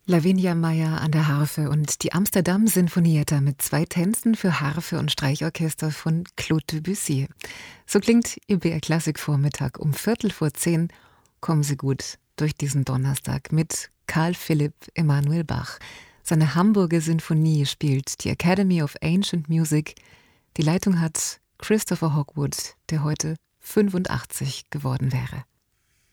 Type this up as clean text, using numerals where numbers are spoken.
Lavinia Meier an der Harfe und die Amsterdam Sinfonietta mit 2 Tänzen für Harfe und Streichorchester von Claude Debussy. So klingt Ihr BR Klassik Vormittag um 9:15. Kommen Sie gut durch diesen Donnerstag mit Carl Philipp Emanuel Bach. Seine Hamburger Sinfonie spielt die Academy of Ancient Music. Die Leitung hat Christopher Hogwood, der heute 85 geworden wäre.